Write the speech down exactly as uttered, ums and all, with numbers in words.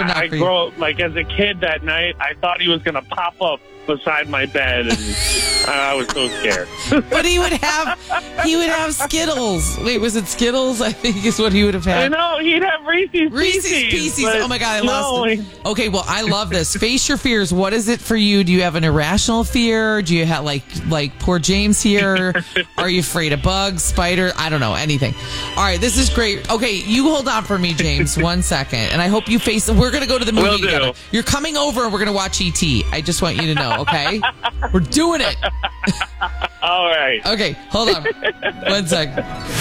not I for you. grow like as a kid that night, I thought he was going to pop up beside my bed, and I was so scared. But he would have he would have Skittles. Wait, was it Skittles? I think is what he would have had. I know he'd have Reese's, Reese's Pieces. Pieces. but Oh my God, I no, lost it. Okay, well, I love this. Face your fears. What is it for you? Do you have an irrational fear? Do you have like like poor James here? Are you afraid of bugs, spiders? I don't know, anything. All right, this is great. Okay, you hold on for me, James, one second, and I hope you face. We're gonna go to the movie Will do. together. You're coming over, and we're gonna watch E T. I just want you to know. Okay, we're doing it. All right. Okay, hold on. One second.